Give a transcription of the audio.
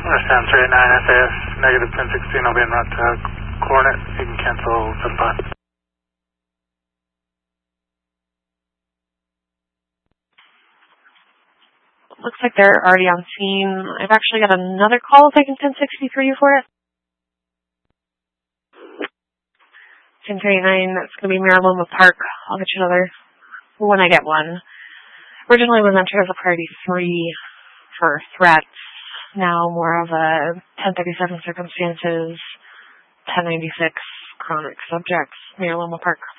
Understand 39 SAS, negative 1016, I'll be en route to coordinate. You can cancel the bus. Looks like they're already on scene. I've actually got another call taking 1060 for you for it. 1039, that's going to be Mariloma Park. I'll get you another when I get one. Originally was entered as a priority 3 for threats. Now more of a 1037 circumstances, 1096 chronic subjects, Mariloma Park.